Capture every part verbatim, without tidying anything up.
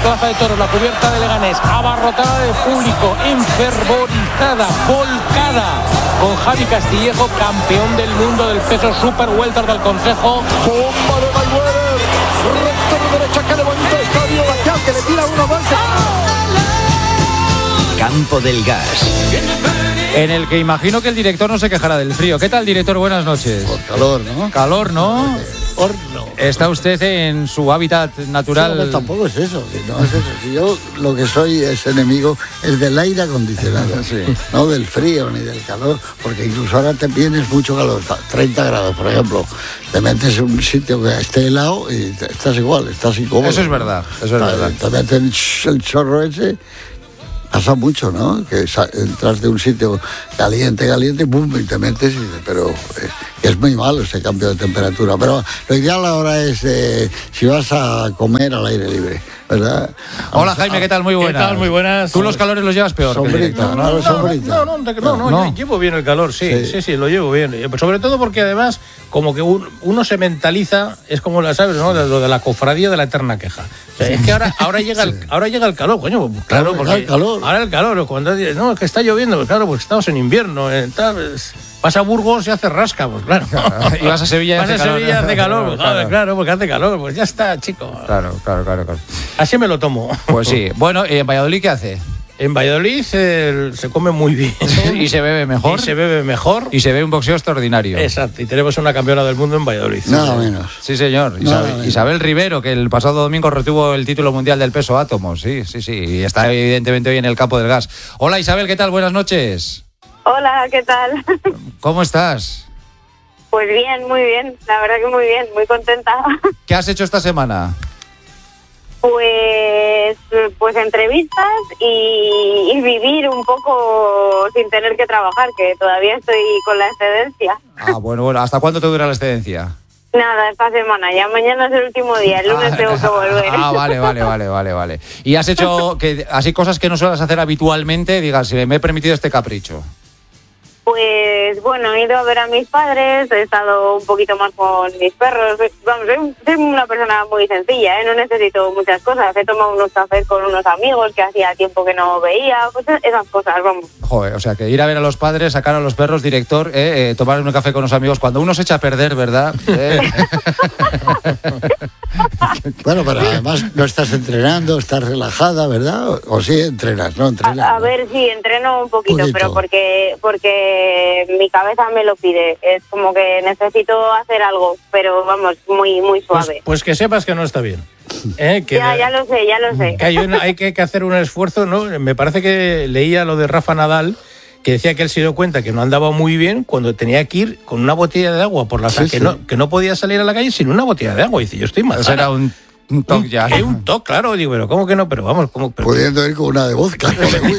Plaza de Toros, la cubierta de Leganés, abarrotada de público, enfervorizada, volcada, con Javi Castillejo, campeón del mundo del peso super welter del Consejo. Bomba de Mayweather, recto de derecha que levanta el estadio, Bastián, que le tira uno más. Campo del Gas, en el que imagino que el director no se quejará del frío. ¿Qué tal, director? Buenas noches. Por calor, ¿no? Calor, ¿no? Horno. ¿Está usted en su hábitat natural? Sí, no, tampoco es eso, no es eso. Si yo lo que soy es enemigo es del aire acondicionado, sí. No del frío ni del calor, porque incluso ahora te vienes mucho calor, treinta grados, por ejemplo, te metes en un sitio que esté helado y te, estás igual, estás incómodo. Eso es verdad, eso es te, verdad. Te meten el chorro ese. Pasa mucho, ¿no? Que entras de un sitio caliente, caliente, boom, y te metes, y, pero eh, es muy malo ese cambio de temperatura. Pero lo ideal ahora es eh, si vas a comer al aire libre, ¿verdad? Hola, Jaime, ¿qué tal? Muy buenas. ¿Qué tal? Muy buenas. ¿Tú los calores los llevas peor? Sombrita, No, no, no, sombrita. no, no, no, no, no, no. yo llevo bien el calor, sí, Sí. sí, sí, lo llevo bien. Sobre todo porque además, como que un- uno se mentaliza, es como, la ¿sabes, no? Lo de la cofradía de la eterna queja. O sea, es que ahora, ahora llega el, ahora llega el calor, coño, claro, Ahora porque el calor. ahora el calor, cuando dices, no, es que está lloviendo, pues claro, pues estamos en invierno, eh, tal, es- vas a Burgos y hace rasca, pues claro. Y vas a Sevilla y Vas hace a calor. Sevilla y hace calor, pues, Claro. claro, claro, porque hace calor, pues ya está, chico. Claro, claro, claro, claro. Así me lo tomo. Pues sí. Bueno, ¿y en Valladolid qué hace? En Valladolid eh, se come muy bien. Y se bebe mejor. Y se bebe mejor. Y se ve un boxeo extraordinario. Exacto, y tenemos una campeona del mundo en Valladolid. Nada menos. Sí, señor. Nada Isabel, menos. Isabel Rivero, que el pasado domingo retuvo el título mundial del peso átomo. Sí, sí, sí. Y está evidentemente hoy en el campo del gas. Hola, Isabel, ¿qué tal? Buenas noches. Hola, ¿qué tal? ¿Cómo estás? Pues bien, muy bien, la verdad que muy bien, muy contenta. ¿Qué has hecho esta semana? Pues, pues entrevistas y, y vivir un poco sin tener que trabajar, que todavía estoy con la excedencia. Ah, bueno, bueno. ¿Hasta cuándo te dura la excedencia? Nada, esta semana, ya mañana es el último día, el lunes Ah, tengo que volver. Ah, vale, vale, vale, vale, vale. ¿Y has hecho que así cosas que no sueles hacer habitualmente? Digas, si me he permitido este capricho. Pues bueno, he ido a ver a mis padres, he estado un poquito más con mis perros. Vamos, soy, soy una persona muy sencilla, ¿eh? No necesito muchas cosas. He tomado unos cafés con unos amigos que hacía tiempo que no veía, pues esas cosas, vamos. Joder, o sea, que ir a ver a los padres, sacar a los perros, director, eh, eh, tomar un café con los amigos, cuando uno se echa a perder, ¿verdad? Eh. Bueno, pero además no estás entrenando, estás relajada, ¿verdad? O, o sí entrenas, ¿no? Entrenas. A, a ¿no? ver, sí, entreno un poquito, Poquito. pero porque porque mi cabeza me lo pide. Es como que necesito hacer algo, pero vamos, muy muy Pues, suave. pues que sepas que no está bien. ¿Eh? Que, ya, ya lo sé, ya lo sé. que hay, un- hay que, que hacer un esfuerzo, ¿no? Me parece que leía lo de Rafa Nadal, que decía que él se dio cuenta que no andaba muy bien cuando tenía que ir con una botella de agua por la Sí, calle, que, sí. no, que no podía salir a la calle sin una botella de agua. Y dice, yo estoy mal. Eso era un, un toque ya. ¿Qué? Un toque, claro. Digo, pero ¿cómo que no? Pero vamos, ¿cómo? Pero, Pudiendo ir con una de vodka.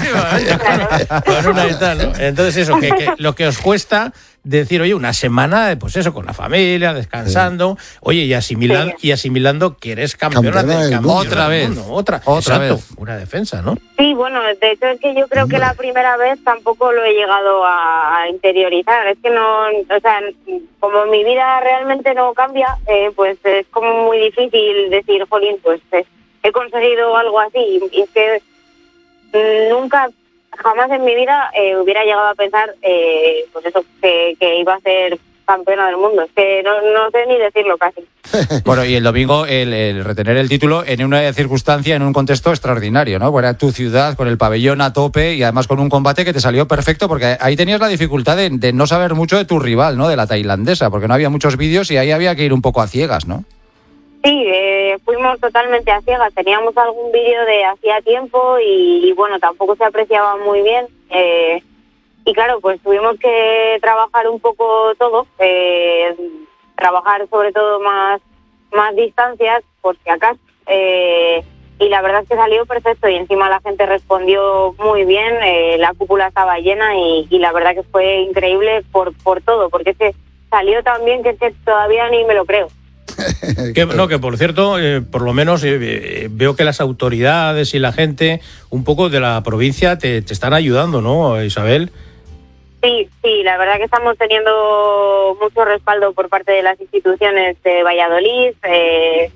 Con una y tal, ¿no? Entonces eso, que, que lo que os cuesta decir, oye, una semana, pues eso, con la familia, descansando, oye, y asimilando, Sí. y asimilando que eres campeona, Campeona del del campeona mundo. Otra del vez. mundo, otra, Otra exacto, vez. una defensa, ¿no? Sí, bueno, de hecho es que yo creo que la primera vez tampoco lo he llegado a, a interiorizar. Es que no, o sea, como mi vida realmente no cambia, eh, pues es como muy difícil decir, jolín, pues eh, he conseguido algo así. Y es que mm, nunca, jamás en mi vida eh, hubiera llegado a pensar, eh, pues eso, que, que iba a ser campeona del mundo. Es que no, no sé ni decirlo casi. Bueno, y el domingo el, el retener el título en una circunstancia, en un contexto extraordinario, ¿no? Era tu ciudad con el pabellón a tope y además con un combate que te salió perfecto porque ahí tenías la dificultad de, de no saber mucho de tu rival, ¿no? De la tailandesa, porque no había muchos vídeos y ahí había que ir un poco a ciegas, ¿no? Sí, eh, fuimos totalmente a ciegas. Teníamos algún vídeo de hacía tiempo y, y bueno, tampoco se apreciaba muy bien. Eh, y claro, pues tuvimos que trabajar un poco todo, eh, trabajar sobre todo más, más distancias, por si acaso. Eh, y la verdad es que salió perfecto y encima la gente respondió muy bien, eh, la cúpula estaba llena y, y la verdad que fue increíble por, por todo, porque es que salió tan bien que es que todavía ni me lo creo. Que, no, que por cierto, eh, por lo menos eh, eh, veo que las autoridades y la gente un poco de la provincia te, te están ayudando, ¿no, Isabel? Sí, sí, la verdad que estamos teniendo mucho respaldo por parte de las instituciones de Valladolid. Eh,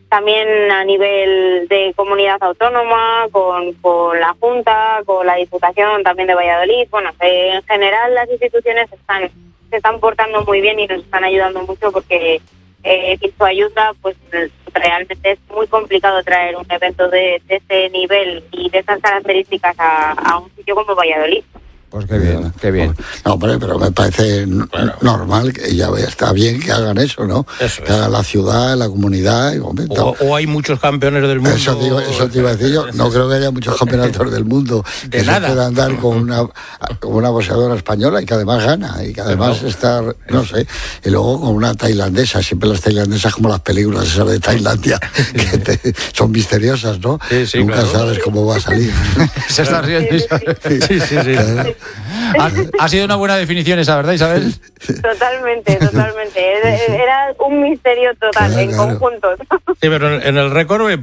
también a nivel de comunidad autónoma, con, con la Junta, con la Diputación también de Valladolid. Bueno, eh, en general las instituciones están se están portando muy bien y nos están ayudando mucho porque eh, sin su ayuda pues realmente es muy complicado traer un evento de, de ese nivel y de esas características a, a un sitio como Valladolid. Pues qué bien, qué bien. No, hombre, pero me parece Claro. normal, que ya está bien que hagan eso, ¿no? Eso que es. hagan la ciudad, la comunidad. Y, hombre, O, o hay muchos campeones del mundo. Eso, digo, eso te iba a decir yo. No creo que haya muchos campeonatos del mundo De que nada. se puedan dar con una, con una boxeadora española y que además gana y que además Pero no. está, no sé, y luego con una tailandesa. Siempre las tailandesas como las películas esas de Tailandia, que te- son misteriosas, ¿no? Sí, sí, Nunca claro. sabes cómo va a salir. Se está riendo Isabel. Sí, sí, sí. Ha, ha sido una buena definición esa, ¿verdad, Isabel? Totalmente, totalmente. Era un misterio total Claro, en claro. conjunto. Sí, pero en, en el récord